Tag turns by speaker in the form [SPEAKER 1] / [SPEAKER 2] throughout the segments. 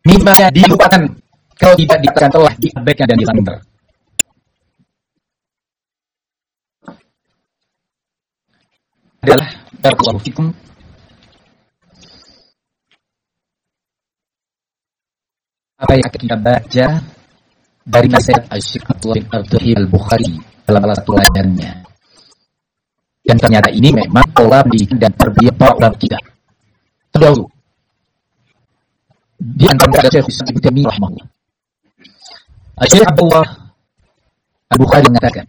[SPEAKER 1] mimma dilupakan, kalau tidak dikatakan telah diabaikan dan dilanggar. Adalah barakallahu fikum apa yang kita baca dari nasihat Syekh Abdullah bin Abdul Al-Bukhari dalam salah satu layarnya. Dan ternyata ini memang pola pendidikan dan tarbiyah para ulama kita terdahulu. Di antara Syekh Ibnu Taimiyah rahimahullah, Syekh Abdullah Al-Bukhari mengatakan,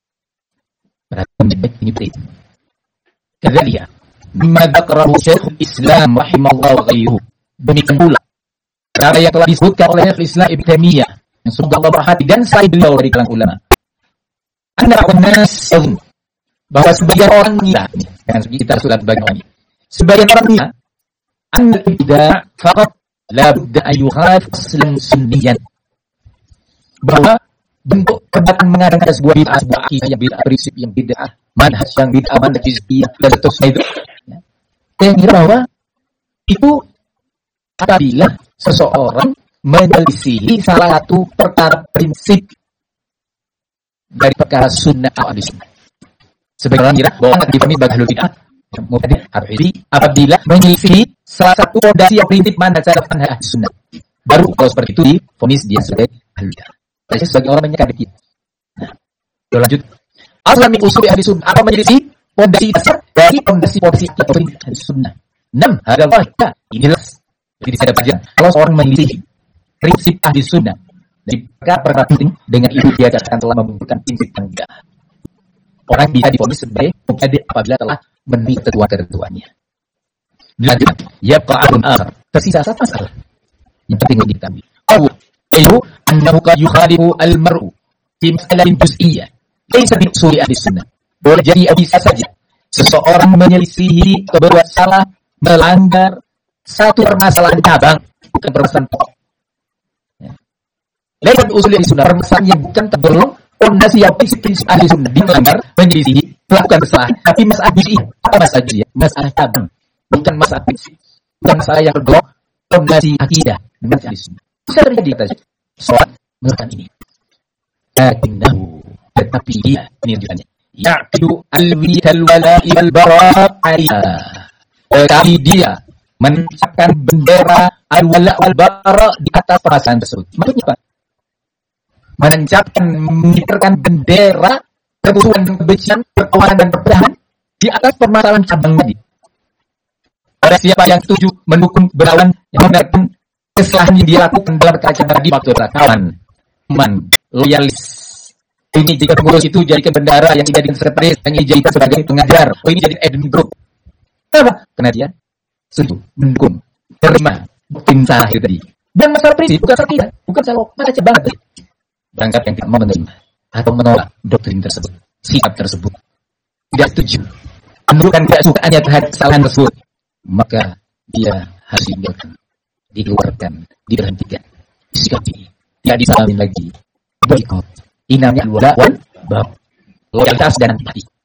[SPEAKER 1] ini baik. Kadzalika mimma dzakarahu Syekhul Islam rahimahullah wa ghairuhu. Demikian pula apa yang telah disebutkan oleh Syekhul Islam Ibnu Taimiyah yang semoga Allah berhati dan selain beliau dari kalangan ulama. Anna an-nas bahwa sebagian orang mengira, kan kita sudah sebagian orang. Sebagian orang mengira an-ibda' faqat la budda an yukhalif aslan sunniyan. Bahwa bentuk perbuatan mengadakan sebuah bid'ah, sebuah akidah yang bid'ah, prinsip yang bid'ah, manhaj yang bid'ah, manhaj hizbiyah dan seterusnya itu. Saya mengira bahwa itu apabila seseorang menyelisihi salah satu perkara prinsip dari perkara sunnah atau sunnah. Sebagian orang kira bahwa difahami sebagai ahlul bid'ah, apabila menyelisihi salah satu fondasi yang prinsip manhaj ahli sunnah, baru kalau seperti itu divonis dia sebagai ahlul bid'ah. Saya sebagai orang menyangka begitu. Nah, lanjut. Asal min usul ahli sunnah, apa menyelisih fondasi dasar dari fondasi-fondasi ahli sunnah. 6. Adalah inilah. Jadi saya dapat jelas kalau seorang menyelisih prinsip ahli sunnah dari perkara penting dengan itu dia akan telah membentukkan prinsip yang tidak. Orang bisa divonis sebagai mubtadi' apabila telah memenuhi ketentuan-ketentuannya. Lanjut. Ya qa'adun akhar. Tersisa satu masalah yang penting untuk diketahui. Ayu annahu qad yukhalifu al-mar'u fi mas'alatin juz'iyyah laysa bi usuli ahli sunnah. Boleh jadi bisa saja seseorang menyelisihi atau berbuat salah, melanggar satu permasalahan cabang, bukan permasalahan pokok. Laysa bi usuli ahli sunnah, permasalahan yang bukan tergolong fondasi yang prinsip ahli sunnah, dilanggar, menyelisihi, melakukan kesalahan, tapi masalah juz'iyyah. Apa masalah juz'iyyah? Masalah cabang, bukan masalah prinsip, bukan masalah yang tergolong fondasi akidah dengan ahli sunnah. Bisa terjadi kata soal melakukan ini. Lakinnahu, tetapi dia ini rujukannya. Ya'qidu al-wital wala'i wal bara' 'alaiha. Tetapi dia menancapkan bendera al-wala' wal bara' di atas perasaan tersebut. Maksudnya apa? Menancapkan, mengibarkan bendera kemusuhan dan kebencian, perkawanan dan perpecahan di atas permasalahan cabang tadi. Orang siapa yang setuju mendukung berlawan yang membenarkan kesalahan yang dia lakukan dalam perkara tadi, maksud kawan, teman, loyalis. Ini jika pengurus itu jadikan bendera, yang dijadikan sekretaris, yang ini jadikan sebagai pengajar, oh ini jadi admin group. Kenapa? Karena dia setuju, mendukung, terima, bukti salah itu tadi. Dan masalah prinsip, bukan salah tidak, bukan salah, maka cek banget tadi. Berangkat yang tidak mau menerima atau menolak doktrin tersebut, sikap tersebut, tidak setuju, menunjukkan ketidaksukaannya terhadap kesalahan tersebut, maka dia harus ditinggalkan, dikeluarkan, diberhentikan, disikapi, tidak disalamin lagi, boikot. Inamnya al-wala wal bara', loyalitas dan empati.